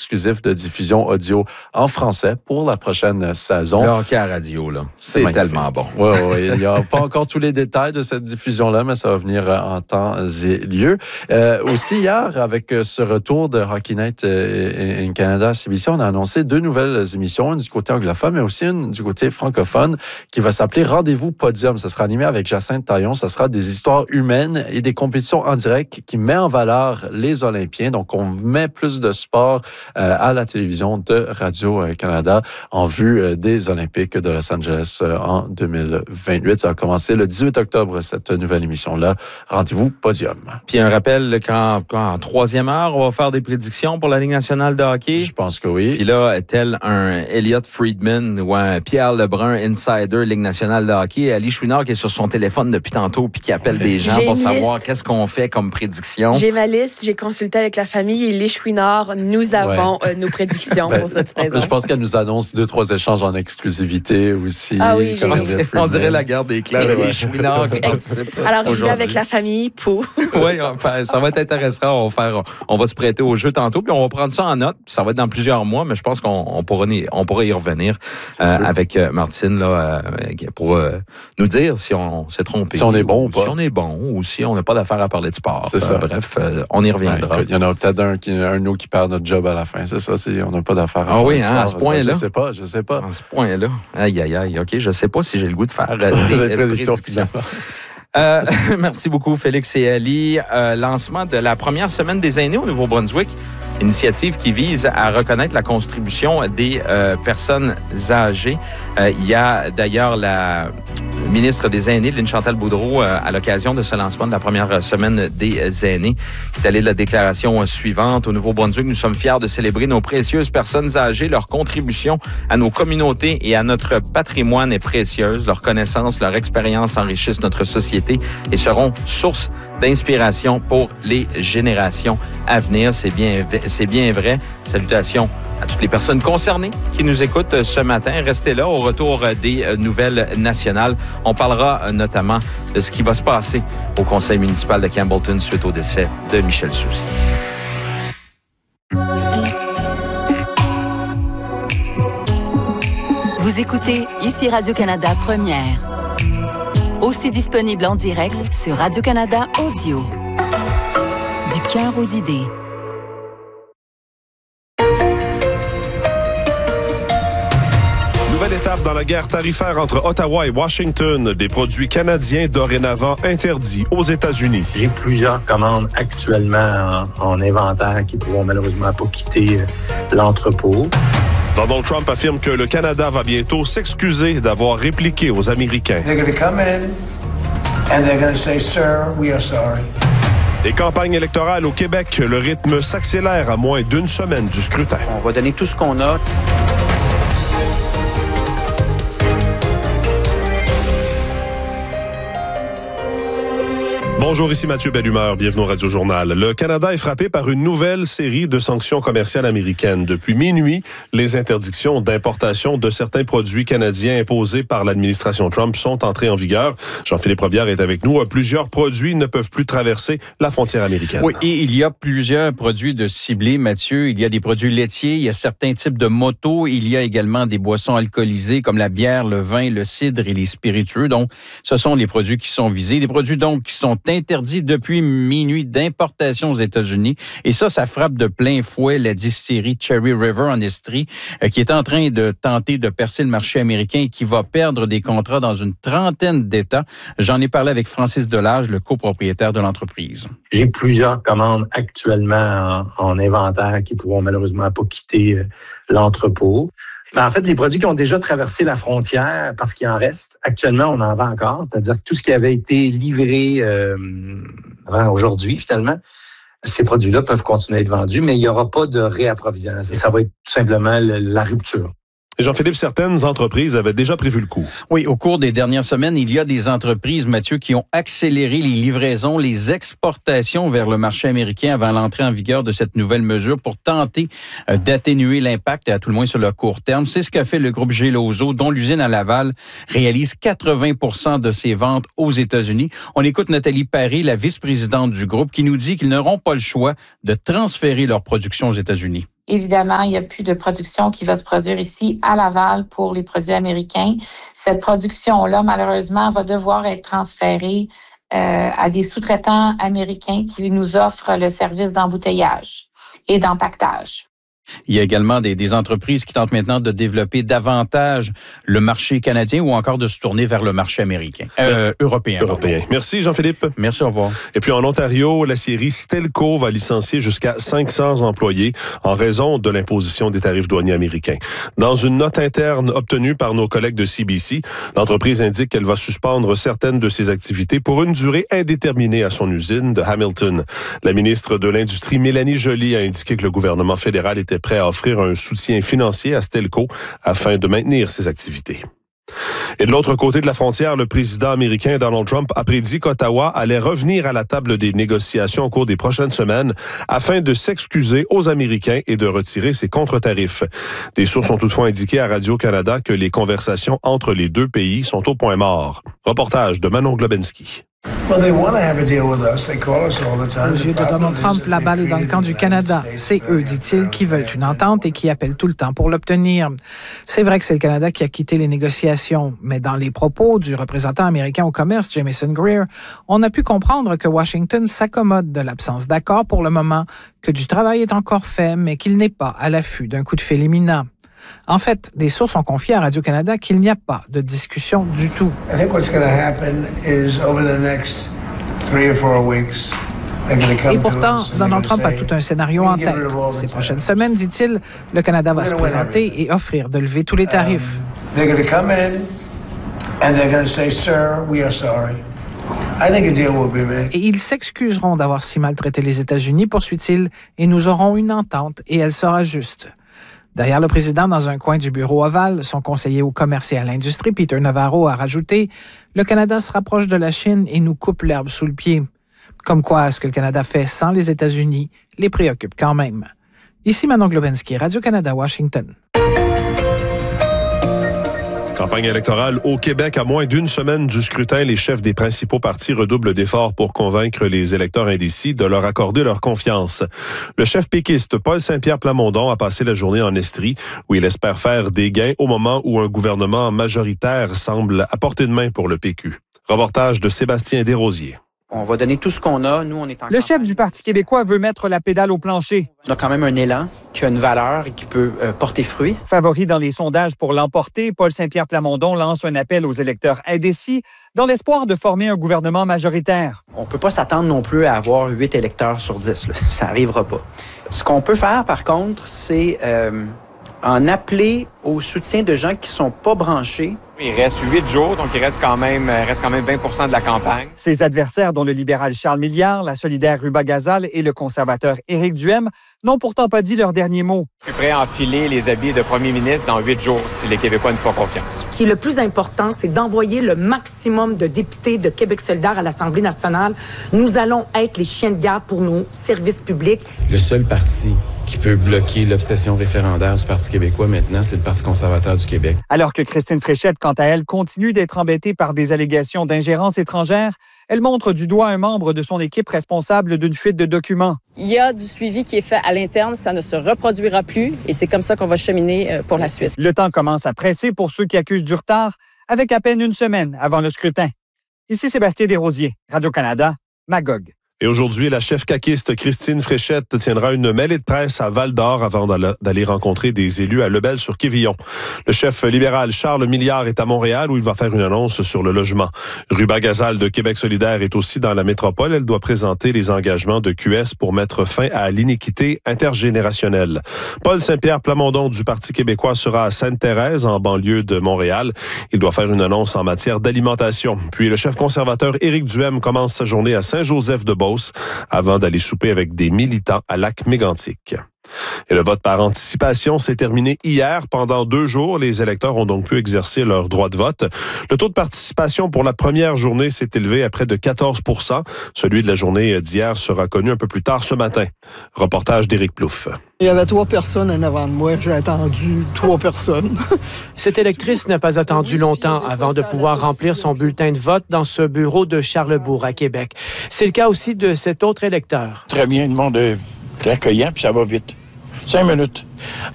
exclusif de diffusion audio en français pour la prochaine saison. Le hockey à radio, là, c'est tellement bon. Oui, il n'y a pas encore tous les détails de cette diffusion-là, mais ça va venir en temps et lieu. Aussi, hier, avec ce retour de Hockey Night in Canada à CBC, on a annoncé 2 nouvelles émissions, une du côté anglophone, mais aussi une du côté francophone, qui va s'appeler Rendez-vous Podium. Ça sera animé avec Jacinthe Taillon. Ça sera des histoires humaines et des compétitions en direct qui met en valeur les Olympiens. Donc, on met plus de sport à la télévision de Radio-Canada en vue des Olympiques de Los Angeles en 2028. Ça va commencer le 18 octobre, cette nouvelle émission-là. Rendez-vous Podium. Puis un rappel qu'en 3e heure, on va faire des prédictions pour la Ligue nationale de hockey. Je pense que oui. Puis là, tel un Elliott Friedman ou un Pierre Lebrun, insider Ligue nationale de hockey, Ali Chouinard qui est sur son téléphone depuis tantôt puis qui appelle des gens pour savoir qu'est-ce qu'on fait comme prédiction. J'ai ma liste, j'ai consulté avec la famille et les Chouinards. Nous avons nos prédictions pour cette saison. Je pense qu'elle nous annonce 2-3 échanges en exclusivité aussi. Ah oui, on dirait la guerre des clans, les Chouinards qui participent. Alors, je vais avec la famille pour... Oui, enfin, ça va être intéressant. On va se prêter au jeu tantôt, puis on va prendre ça en note. Ça va être dans plusieurs mois, mais je pense qu'on pourra y revenir avec Martine là, pour nous dire si on s'est trompé. Si on est bon ou pas. Si on est bon ou si on n'a pas d'affaire à parler de sport. C'est ça. Bref, on y reviendra. Il y en a peut-être un de nous qui perd notre job à la fin. C'est ça, on n'a pas d'affaire à parler de sport. Ah oui, à ce point-là? Je sais pas. À ce point-là. Aïe. OK, je sais pas si j'ai le goût de faire des prédictions. Merci beaucoup, Félix et Ali. Lancement de la première semaine des aînés au Nouveau-Brunswick. Initiative qui vise à reconnaître la contribution des personnes âgées. Il y a d'ailleurs la ministre des Aînés, Lynne Chantal Boudreau, à l'occasion de ce lancement de la première semaine des aînés, qui est allée de la déclaration suivante. Au Nouveau-Brunswick, nous sommes fiers de célébrer nos précieuses personnes âgées. Leur contribution à nos communautés et à notre patrimoine est précieuse. Leur connaissance, leur expérience enrichissent notre société et seront source d'inspiration pour les générations à venir. C'est bien vrai. Salutations à toutes les personnes concernées qui nous écoutent ce matin. Restez là au retour des nouvelles nationales. On parlera notamment de ce qui va se passer au conseil municipal de Campbellton suite au décès de Michel Soucy. Vous écoutez ici Radio-Canada Première. Aussi disponible en direct sur Radio-Canada Audio. Du cœur aux idées. Nouvelle étape dans la guerre tarifaire entre Ottawa et Washington. Des produits canadiens dorénavant interdits aux États-Unis. J'ai plusieurs commandes actuellement en inventaire qui ne pourront malheureusement pas quitter l'entrepôt. Donald Trump affirme que le Canada va bientôt s'excuser d'avoir répliqué aux Américains. They're going to come in and they're going to say, "Sir, we are sorry." Les campagnes électorales au Québec, le rythme s'accélère à moins d'une semaine du scrutin. On va donner tout ce qu'on a. Bonjour, ici Mathieu Bellumeur, bienvenue au Radio-Journal. Le Canada est frappé par une nouvelle série de sanctions commerciales américaines. Depuis minuit, les interdictions d'importation de certains produits canadiens imposés par l'administration Trump sont entrées en vigueur. Jean-Philippe Robillard est avec nous. Plusieurs produits ne peuvent plus traverser la frontière américaine. Oui, et il y a plusieurs produits de ciblés, Mathieu. Il y a des produits laitiers, il y a certains types de motos, il y a également des boissons alcoolisées comme la bière, le vin, le cidre et les spiritueux. Donc, ce sont les produits qui sont visés. Des produits donc qui sont interdit depuis minuit d'importation aux États-Unis. Et ça frappe de plein fouet la distillerie Cherry River en Estrie, qui est en train de tenter de percer le marché américain et qui va perdre des contrats dans une trentaine d'États. J'en ai parlé avec Francis Delage, le copropriétaire de l'entreprise. J'ai plusieurs commandes actuellement en inventaire qui ne pourront malheureusement pas quitter l'entrepôt. Mais en fait, les produits qui ont déjà traversé la frontière, parce qu'il en reste, actuellement, on en vend encore. C'est-à-dire que tout ce qui avait été livré avant aujourd'hui, finalement, ces produits-là peuvent continuer à être vendus, mais il n'y aura pas de réapprovisionnement. Ça va être tout simplement la rupture. Jean-Philippe, certaines entreprises avaient déjà prévu le coup. Oui, au cours des dernières semaines, il y a des entreprises, Mathieu, qui ont accéléré les livraisons, les exportations vers le marché américain avant l'entrée en vigueur de cette nouvelle mesure pour tenter d'atténuer l'impact, à tout le moins sur le court terme. C'est ce qu'a fait le groupe Geloso, dont l'usine à Laval réalise 80% de ses ventes aux États-Unis. On écoute Nathalie Paré, la vice-présidente du groupe, qui nous dit qu'ils n'auront pas le choix de transférer leur production aux États-Unis. évidemment, il n'y a plus de production qui va se produire ici à Laval pour les produits américains. Cette production-là, malheureusement, va devoir être transférée à des sous-traitants américains qui nous offrent le service d'embouteillage et d'empaquetage. Il y a également des entreprises qui tentent maintenant de développer davantage le marché canadien ou encore de se tourner vers le marché américain, européen. Merci Jean-Philippe. Merci, au revoir. Et puis en Ontario, l'aciérie Stelco va licencier jusqu'à 500 employés en raison de l'imposition des tarifs douaniers américains. Dans une note interne obtenue par nos collègues de CBC, l'entreprise indique qu'elle va suspendre certaines de ses activités pour une durée indéterminée à son usine de Hamilton. La ministre de l'Industrie, Mélanie Joly, a indiqué que le gouvernement fédéral était prêt à offrir un soutien financier à Stelco afin de maintenir ses activités. Et de l'autre côté de la frontière, le président américain Donald Trump a prédit qu'Ottawa allait revenir à la table des négociations au cours des prochaines semaines afin de s'excuser aux Américains et de retirer ses contre-tarifs. Des sources ont toutefois indiqué à Radio-Canada que les conversations entre les deux pays sont au point mort. Reportage de Manon Globensky. Aux yeux de Donald Trump, la balle est dans le camp du Canada. C'est eux, dit-il, qui veulent une entente et qui appellent tout le temps pour l'obtenir. C'est vrai que c'est le Canada qui a quitté les négociations, mais dans les propos du représentant américain au commerce, Jamieson Greer, on a pu comprendre que Washington s'accommode de l'absence d'accord pour le moment, que du travail est encore fait, mais qu'il n'est pas à l'affût d'un coup de fil imminent. En fait, des sources ont confié à Radio-Canada qu'il n'y a pas de discussion du tout. Et pourtant, Donald Trump a tout un scénario en tête. Ces prochaines semaines, dit-il, le Canada va se présenter et offrir de lever tous les tarifs. Et ils s'excuseront d'avoir si maltraité les États-Unis, poursuit-il, et nous aurons une entente et elle sera juste. Derrière le président, dans un coin du bureau ovale, son conseiller au commerce et à l'industrie, Peter Navarro, a rajouté « Le Canada se rapproche de la Chine et nous coupe l'herbe sous le pied ». Comme quoi, ce que le Canada fait sans les États-Unis les préoccupe quand même. Ici Manon Globensky, Radio-Canada, Washington. Campagne électorale au Québec. À moins d'une semaine du scrutin, les chefs des principaux partis redoublent d'efforts pour convaincre les électeurs indécis de leur accorder leur confiance. Le chef péquiste Paul Saint-Pierre Plamondon a passé la journée en Estrie, où il espère faire des gains au moment où un gouvernement majoritaire semble à portée de main pour le PQ. Reportage de Sébastien Desrosiers. On va donner tout ce qu'on a. Nous, on est en Le chef du Parti québécois veut mettre la pédale au plancher. On a quand même un élan qui a une valeur et qui peut porter fruit. Favori dans les sondages pour l'emporter, Paul Saint-Pierre Plamondon lance un appel aux électeurs indécis dans l'espoir de former un gouvernement majoritaire. On ne peut pas s'attendre non plus à avoir 8 électeurs sur 10. Là. Ça n'arrivera pas. Ce qu'on peut faire, par contre, c'est en appeler au soutien de gens qui ne sont pas branchés. Il reste 8 jours, donc il reste quand même 20 % de la campagne. Ses adversaires, dont le libéral Charles Milliard, la solidaire Ruba Gazal et le conservateur Éric Duhem, n'ont pourtant pas dit leur dernier mot. Je suis prêt à enfiler les habits de premier ministre dans 8 jours si les Québécois nous font confiance. Ce qui est le plus important, c'est d'envoyer le maximum de députés de Québec solidaire à l'Assemblée nationale. Nous allons être les chiens de garde pour nos services publics. Le seul parti qui peut bloquer l'obsession référendaire du Parti québécois maintenant, c'est le Parti conservateur du Québec. Alors que Christine Fréchette, quant à elle, continue d'être embêtée par des allégations d'ingérence étrangère, elle montre du doigt un membre de son équipe responsable d'une fuite de documents. Il y a du suivi qui est fait à l'interne, ça ne se reproduira plus et c'est comme ça qu'on va cheminer pour la suite. Le temps commence à presser pour ceux qui accusent du retard, avec à peine une semaine avant le scrutin. Ici Sébastien Desrosiers, Radio-Canada, Magog. Et aujourd'hui, la chef caquiste Christine Fréchette tiendra une mêlée de presse à Val-d'Or avant d'aller rencontrer des élus à Lebel-sur-Quévillon. Le chef libéral Charles Milliard est à Montréal où il va faire une annonce sur le logement. Ruba Gazal de Québec solidaire est aussi dans la métropole. Elle doit présenter les engagements de QS pour mettre fin à l'iniquité intergénérationnelle. Paul Saint-Pierre Plamondon du Parti québécois sera à Sainte-Thérèse, en banlieue de Montréal. Il doit faire une annonce en matière d'alimentation. Puis le chef conservateur Éric Duhem commence sa journée à Saint-Joseph-de-Beauce avant d'aller souper avec des militants à Lac-Mégantic. Et le vote par anticipation s'est terminé hier. Pendant 2 jours, les électeurs ont donc pu exercer leur droit de vote. Le taux de participation pour la première journée s'est élevé à près de 14 %. Celui de la journée d'hier sera connu un peu plus tard ce matin. Reportage d'Éric Plouffe. Il y avait 3 personnes en avant de moi. J'ai attendu 3 personnes. Cette électrice n'a pas attendu longtemps avant de pouvoir remplir son bulletin de vote dans ce bureau de Charlesbourg à Québec. C'est le cas aussi de cet autre électeur. Très bien, le monde est accueillant, puis ça va vite. 5 minutes.